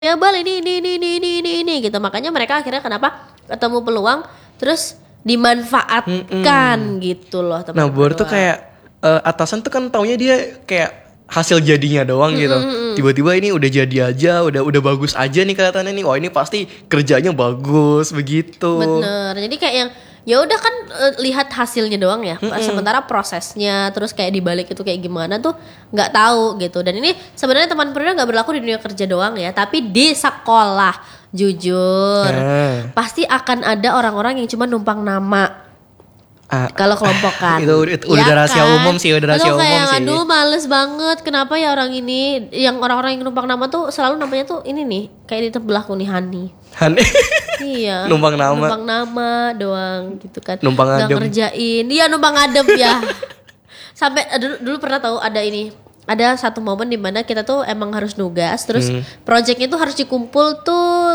ya Bal ini gitu. Makanya mereka akhirnya kenapa ketemu peluang terus dimanfaatkan gitu loh teman. Nah Bor tuh kayak atasan tuh kan taunya dia kayak hasil jadinya doang gitu. Tiba-tiba ini udah jadi aja, udah bagus aja nih kelihatannya nih. Wah ini pasti kerjanya bagus begitu. Bener. Jadi kayak yang ya udah kan lihat hasilnya doang ya. Sementara prosesnya terus kayak dibalik itu kayak gimana tuh nggak tahu gitu. Dan ini sebenarnya teman Prida nggak berlaku di dunia kerja doang ya, tapi di sekolah jujur pasti akan ada orang-orang yang cuma numpang nama. Kalau kelompokan itu udah ya rahasia kan? umum sih, udah rahasia umum kayak, sih. Aduh males banget, kenapa ya orang ini, yang orang-orang yang numpang nama tuh selalu namanya tuh ini nih, kayak di sebelahku nih Hani. Iya. Numpang nama doang gitu kan. Numpang nggak adem. ngerjain. Iya numpang adem ya. Sampai dulu pernah tahu ada satu momen dimana kita tuh emang harus nugas, terus projectnya tuh harus dikumpul tuh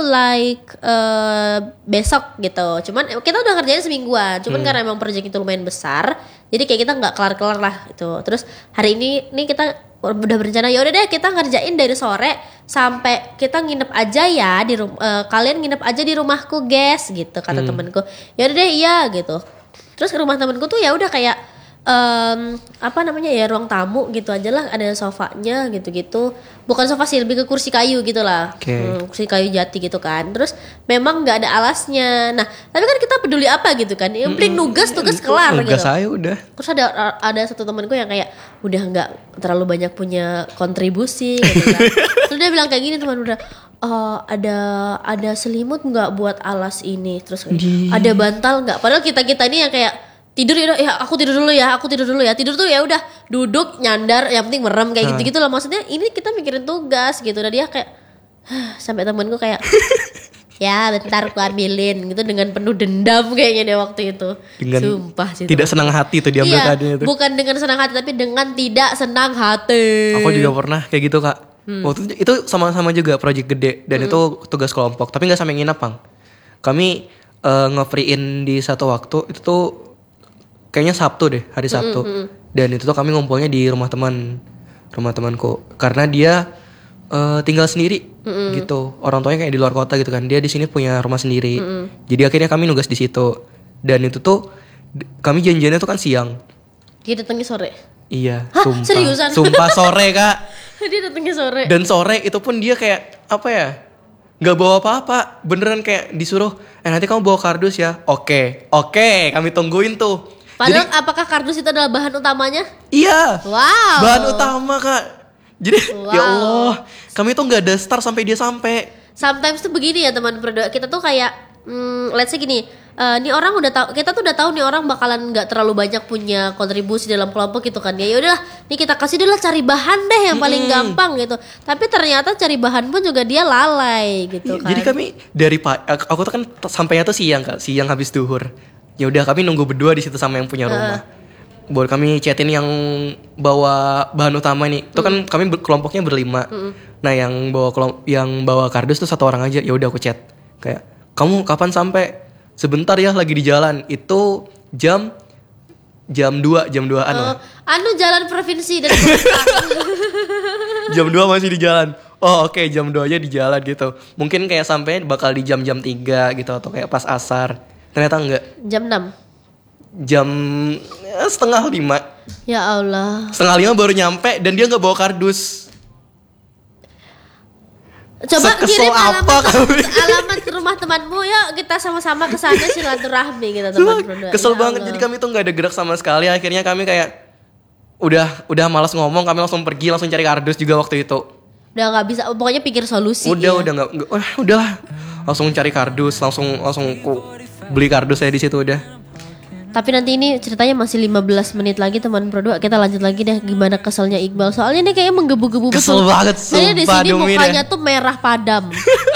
besok gitu. Cuman kita udah kerjain semingguan, cuman karena emang project itu lumayan besar, jadi kayak kita nggak kelar-kelar lah gitu. Terus hari ini kita udah berencana ya udah deh kita ngerjain dari sore sampai kita nginep aja ya di kalian nginep aja di rumahku guys gitu kata temanku. Ya udah deh iya gitu. Terus ke rumah temanku tuh ya udah kayak ruang tamu gitu aja lah, ada sofanya gitu-gitu, bukan sofa sih, lebih ke kursi kayu gitu lah. Kursi kayu jati gitu kan. Terus memang nggak ada alasnya. Nah tapi kan kita peduli apa gitu kan, yang penting tugas kelar gitu. Nugas saya udah. Terus ada satu temanku yang kayak udah nggak terlalu banyak punya kontribusi gitu kan. Terus dia bilang kayak gini, teman udah ada selimut nggak buat alas ini, terus ada bantal nggak, padahal kita ini yang kayak tidur ya aku tidur dulu ya tidur tuh ya udah duduk nyandar yang penting merem kayak gitu loh. Maksudnya ini kita mikirin tugas gitu. Dan dia kayak sampai temanku kayak ya bentar aku ambilin gitu dengan penuh dendam kayaknya dia waktu itu. Dengan sumpah sih tidak senang hati tuh diambil kadonya tuh. Bukan dengan senang hati tapi dengan tidak senang hati. Aku juga pernah kayak gitu kak. Waktu itu sama-sama juga project gede dan itu tugas kelompok tapi nggak sampai nginep Bang. Kami nge-free-in di satu waktu itu tuh kayaknya Sabtu deh, hari Sabtu. Dan itu tuh kami ngumpulnya di rumah temanku karena dia tinggal sendiri gitu. Orang tuanya kayak di luar kota gitu kan. Dia di sini punya rumah sendiri. Jadi akhirnya kami nugas di situ. Dan itu tuh kami janjiannya tuh kan siang. Dia datangnya sore. Iya, sumpah. Seriusan? Sumpah sore, Kak. Dia datangnya sore. Dan sore itu pun dia kayak apa ya? Gak bawa apa-apa. Beneran kayak disuruh, nanti kamu bawa kardus ya. Oke, kami tungguin tuh. Padahal jadi, apakah kardus itu adalah bahan utamanya? Iya. Wow. Bahan utama Kak. Jadi ya Allah, kami tuh nggak ada start sampai dia sampai. Sometimes tuh begini ya teman berdoa. Kita tuh kayak, let's say gini. Nih orang udah tahu, kita tuh udah tahu nih orang bakalan nggak terlalu banyak punya kontribusi dalam kelompok gitu kan ya. Udah, nih kita kasih dulu cari bahan deh yang paling gampang gitu. Tapi ternyata cari bahan pun juga dia lalai gitu kan. Jadi kami aku tuh kan sampainya tuh siang Kak, siang habis duhur. Ya udah kami nunggu berdua di situ sama yang punya rumah. Buat kami chatin yang bawa bahan utama nih. Itu kan kami kelompoknya berlima. Nah, yang bawa kardus tuh satu orang aja. Ya udah aku chat. Kayak, "Kamu kapan sampai?" "Sebentar ya, lagi di jalan." Itu jam 2-an lah. Jalan provinsi dan Jam 2 masih di jalan. Oh oke, jam 2 aja di jalan gitu. Mungkin kayak sampai bakal di jam 3 gitu atau kayak pas asar. Ternyata enggak. Jam 6. Jam 4:30. Ya Allah. 4:30 baru nyampe dan dia enggak bawa kardus. Coba kirim alamat ke rumah temanmu, yuk kita sama-sama ke sana silaturahmi gitu teman-teman. Kesel banget. Jadi kami tuh enggak ada gerak sama sekali. Akhirnya kami kayak udah malas ngomong, kami langsung pergi, langsung cari kardus juga waktu itu. Udah nggak bisa, pokoknya pikir solusi. Udahlah, langsung cari kardus, langsung beli kardus saya di situ udah. Tapi nanti ini ceritanya masih 15 menit lagi teman Pro2. Kita lanjut lagi deh gimana keselnya Iqbal. Soalnya ini kayaknya menggebu-gebu betul. Kesel banget sumpah. Di sini mukanya tuh merah padam.